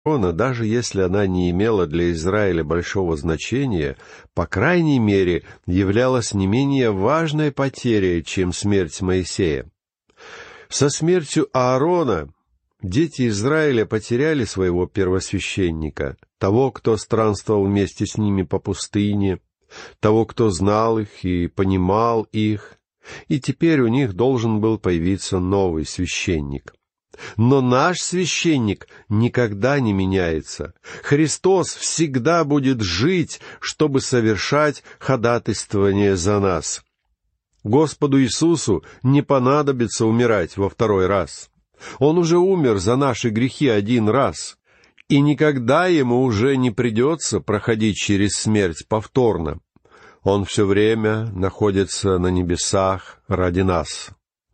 Аарона, даже если она не имела для Израиля большого значения, по крайней мере, являлась не менее важной потерей, чем смерть Моисея. Со смертью Аарона дети Израиля потеряли своего первосвященника, того, кто странствовал вместе с ними по пустыне, того, кто знал их и понимал их, и теперь у них должен был появиться новый священник. Но наш священник никогда не меняется. Христос всегда будет жить, чтобы совершать ходатайствование за нас. Господу Иисусу не понадобится умирать во второй раз. Он уже умер за наши грехи один раз, и никогда ему уже не придется проходить через смерть повторно. Он все время находится на небесах ради нас.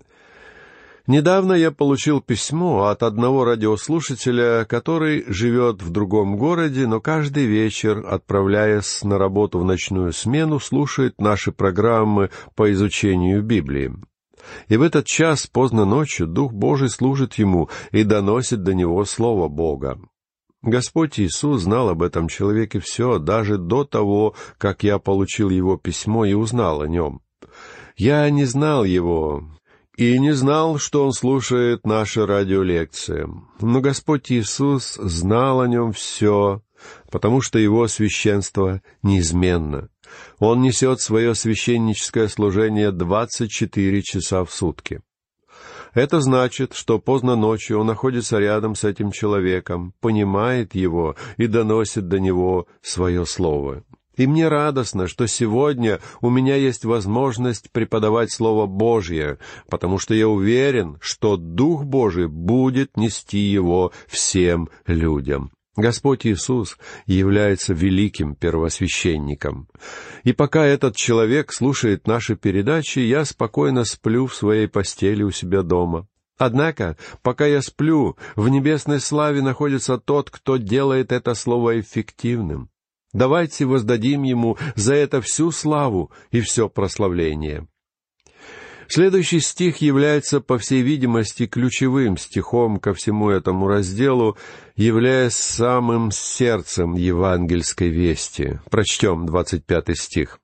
Недавно я получил письмо от одного радиослушателя, который живет в другом городе, но каждый вечер, отправляясь на работу в ночную смену, слушает наши программы по изучению Библии. И в этот час поздно ночью Дух Божий служит ему и доносит до него Слово Бога. Господь Иисус знал об этом человеке все, даже до того, как я получил его письмо и узнал о нем. Я не знал его и не знал, что он слушает наши радиолекции. Но Господь Иисус знал о нем все, потому что его священство неизменно. Он несет свое священническое служение 24 часа в сутки. Это значит, что поздно ночью он находится рядом с этим человеком, понимает его и доносит до него свое слово. И мне радостно, что сегодня у меня есть возможность преподавать Слово Божье, потому что я уверен, что Дух Божий будет нести его всем людям. Господь Иисус является великим первосвященником. И пока этот человек слушает наши передачи, я спокойно сплю в своей постели у себя дома. Однако, пока я сплю, в небесной славе находится тот, кто делает это слово эффективным. Давайте воздадим ему за это всю славу и все прославление. Следующий стих является, по всей видимости, ключевым стихом ко всему этому разделу, являясь самым сердцем евангельской вести. Прочтем 25 стих.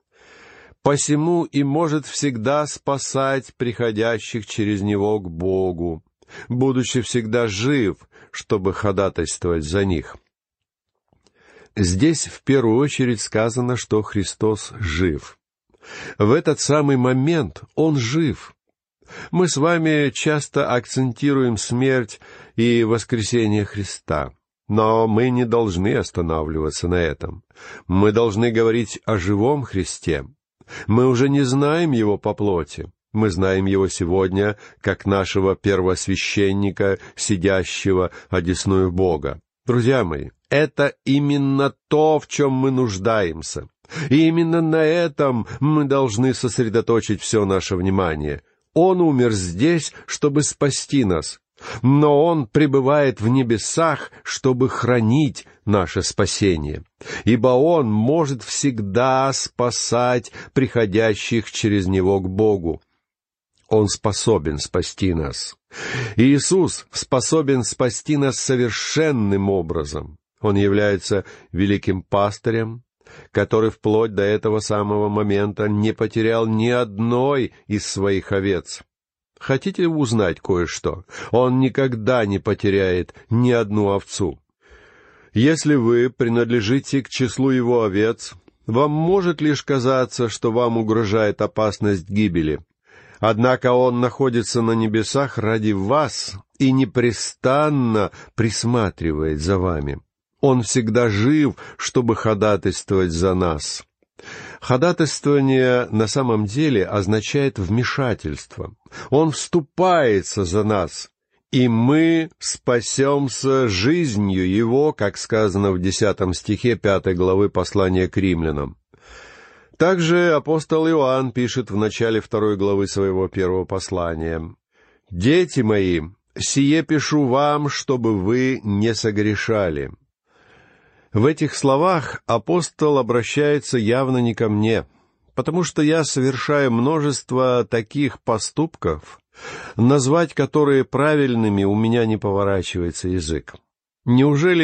«Посему и может всегда спасать приходящих через него к Богу, будучи всегда жив, чтобы ходатайствовать за них». Здесь в первую очередь сказано, что Христос жив. В этот самый момент Он жив. Мы с вами часто акцентируем смерть и воскресение Христа, но мы не должны останавливаться на этом. Мы должны говорить о живом Христе. Мы уже не знаем Его по плоти. Мы знаем Его сегодня как нашего первосвященника, сидящего одесную Бога. Друзья мои, это именно то, в чем мы нуждаемся. И именно на этом мы должны сосредоточить все наше внимание. Он умер здесь, чтобы спасти нас, но Он пребывает в небесах, чтобы хранить наше спасение, ибо Он может всегда спасать приходящих через Него к Богу. Он способен спасти нас. Иисус способен спасти нас совершенным образом. Он является великим пастырем, который вплоть до этого самого момента не потерял ни одной из своих овец. Хотите узнать кое-что? Он никогда не потеряет ни одну овцу. Если вы принадлежите к числу его овец, вам может лишь казаться, что вам угрожает опасность гибели. Однако Он находится на небесах ради вас и непрестанно присматривает за вами. Он всегда жив, чтобы ходатайствовать за нас. Ходатайствование на самом деле означает вмешательство. Он вступается за нас, и мы спасемся жизнью Его, как сказано в 10 стихе 5 главы послания к римлянам. Также апостол Иоанн пишет в начале 2 главы своего первого послания: «Дети мои, сие пишу вам, чтобы вы не согрешали». В этих словах апостол обращается явно не ко мне, потому что я совершаю множество таких поступков, назвать которые правильными у меня не поворачивается язык. Неужели